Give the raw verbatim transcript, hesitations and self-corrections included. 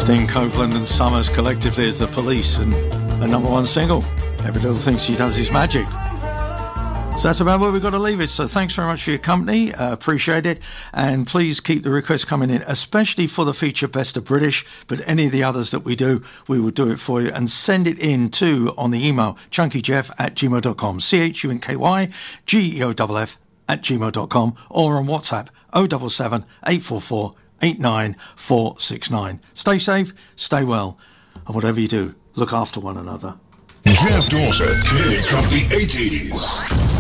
Sting, Copeland and Summers collectively as The Police, and a number one single, Every Little Thing She Does Is Magic. So that's about where we've got to leave it. So thanks very much for your company. Uh, appreciate it. And please keep the requests coming in, especially for the feature Best of British. But any of the others that we do, we will do it for you. And send it in to on the email chunkyjeff at gmail dot com. C H U N K Y G E O F F at gmail dot com. Or on WhatsApp oh seven seven, eight four four, eight nine four six nine. Stay safe, stay well. And whatever you do, look after one another. Jeff Dawson, Kid Comfy eighties.